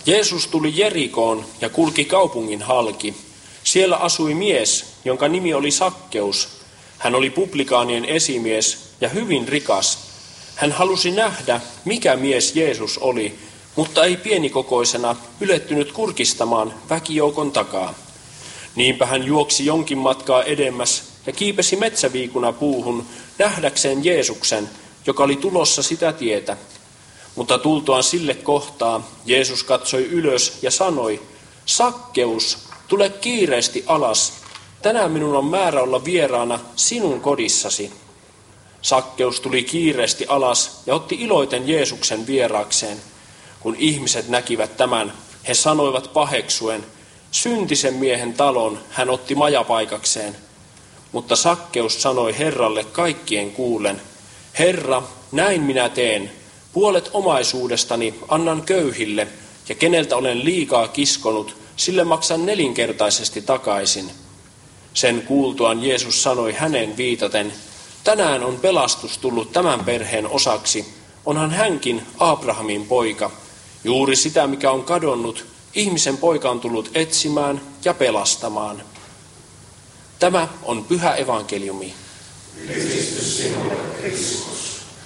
Jeesus tuli Jerikoon ja kulki kaupungin halki. Siellä asui mies, jonka nimi oli Sakkeus. Hän oli publikaanien esimies ja hyvin rikas. Hän halusi nähdä, mikä mies Jeesus oli, mutta ei pienikokoisena ylettynyt kurkistamaan väkijoukon takaa. Niinpä hän juoksi jonkin matkaa edemmäs ja kiipesi metsäviikuna puuhun nähdäkseen Jeesuksen, joka oli tulossa sitä tietä. Mutta tultuaan sille kohtaa Jeesus katsoi ylös ja sanoi, Sakkeus, tule kiireesti alas. Tänään minun on määrä olla vieraana sinun kodissasi. Sakkeus tuli kiireesti alas ja otti iloiten Jeesuksen vieraakseen. Kun ihmiset näkivät tämän, he sanoivat paheksuen, syntisen miehen talon hän otti majapaikakseen. Mutta Sakkeus sanoi Herralle kaikkien kuullen, Herra, näin minä teen. Puolet omaisuudestani annan köyhille, ja keneltä olen liikaa kiskonut, sille maksan 4-kertaisesti takaisin. Sen kuultuaan Jeesus sanoi hänen viitaten, tänään on pelastus tullut tämän perheen osaksi, onhan hänkin Abrahamin poika. Juuri sitä, mikä on kadonnut, ihmisen poika on tullut etsimään ja pelastamaan. Tämä on pyhä evankeliumi. Kristus sinulle, Kristus.